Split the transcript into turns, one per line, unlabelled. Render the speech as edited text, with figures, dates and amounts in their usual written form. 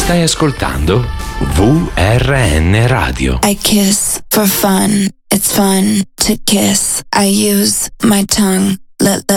Stai ascoltando VRN Radio.
I kiss for fun. It's fun to kiss. I use my tongue. Let